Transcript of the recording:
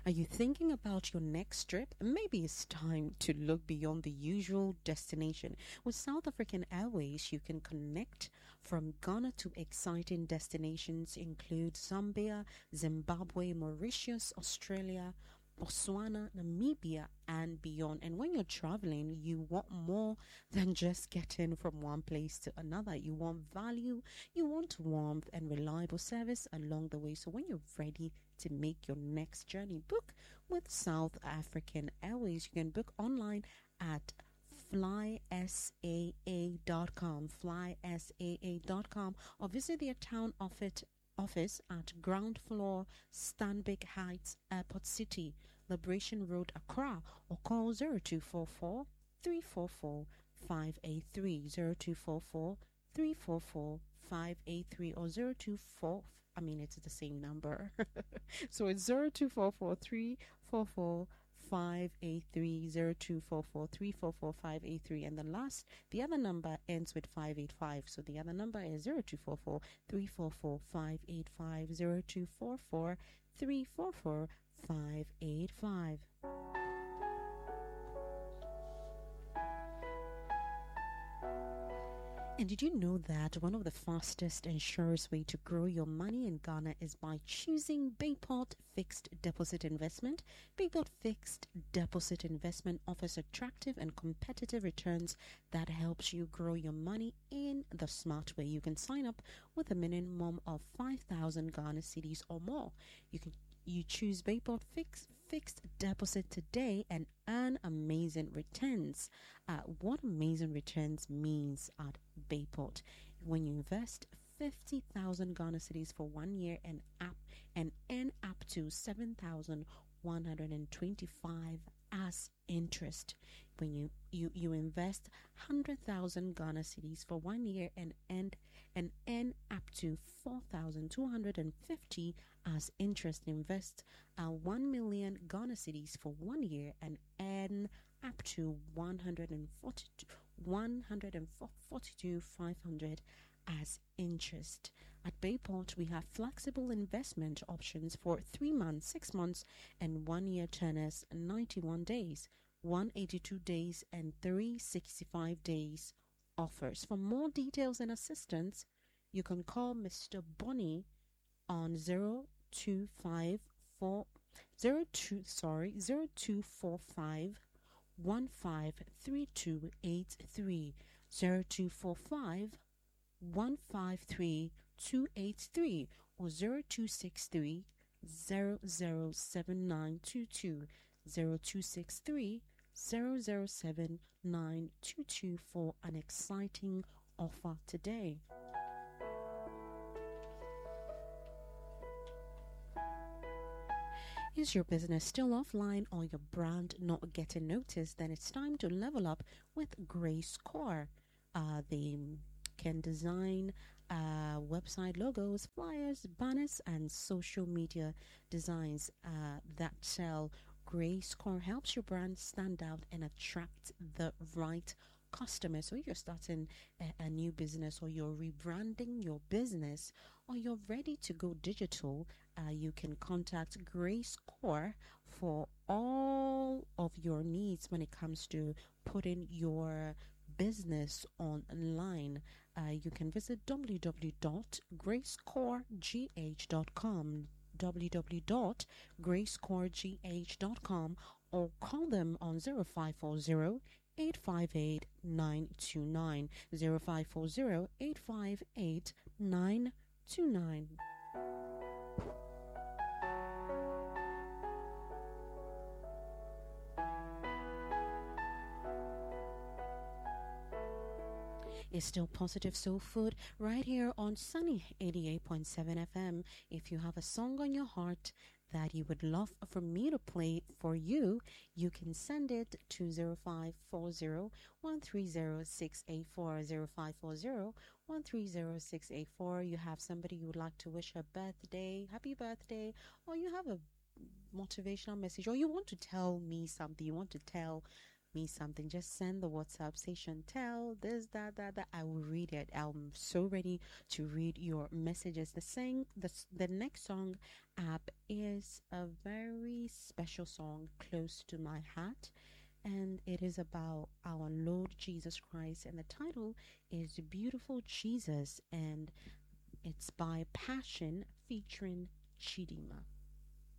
Are you thinking about your next trip? Maybe it's time to look beyond the usual destination. With South African Airways, you can connect from Ghana to exciting destinations include Zambia, Zimbabwe, Mauritius, Australia, Botswana, Namibia, and beyond. And when you're traveling, you want more than just getting from one place to another. You want value, you want warmth and reliable service along the way. So when you're ready to make your next journey, book with South African Airways. You can book online at flysaa.com, or visit their town office at ground floor Stanbic Heights Airport City, Liberation Road, Accra, or call 0244 344 583 0244 344 583 or 024. It's the same number. So it's 0244 344 583 0244 344 583, and the other number ends with 585. So the other number is 0244 344 585 0244 344 585. And did you know that one of the fastest and surest way to grow your money in Ghana is by choosing Bayport Fixed Deposit Investment? Bayport Fixed Deposit Investment offers attractive and competitive returns that helps you grow your money in the smart way. You can sign up with a minimum of 5,000 Ghana cedis or more. You choose Bayport Fixed Deposit today and earn amazing returns. What amazing returns means at Bayport? When you invest 50,000 Ghana cedis for 1 year and earn up to 7,125 as interest. When you invest 100,000 Ghana cedis for 1 year and earn up to 4,250 as interest. Invest 1 million Ghana cedis for 1 year and earn up to 142,500 as interest. At Bayport, we have flexible investment options for 3 months, 6 months, and 1 year tenors, 91 days, 182 days, and 365 days offers. For more details and assistance, you can call Mr. Bonnie on 0245 153283 0245 153 283 or 0263 007922 0263 007922 for an exciting offer today. Is your business still offline or your brand not getting noticed? Then it's time to level up with Grace Core. They can design website logos, flyers, banners, and social media designs that sell. Grace Core helps your brand stand out and attract the right customers. So if you're starting a new business, or you're rebranding your business, or you're ready to go digital, you can contact Grace Core for all of your needs when it comes to putting your business online. You can visit www.gracecoregh.com www.gracecoregh.com or call them on 0540 858 929 0540 858 929. Is still Positive Soul Food right here on Sunny 88.7 FM. If you have a song on your heart that you would love for me to play for you, you can send it to 0540 130 684 0540 130 684. You have somebody you would like to wish a birthday, happy birthday, or you have a motivational message, or you want to tell me something, you want to tell me something, just send the WhatsApp, say Chantel, this, that. I will read it. I'm so ready to read your messages. The next song app is a very special song close to my heart, and it is about our Lord Jesus Christ, and the title is Beautiful Jesus, and it's by Passion featuring Chidima.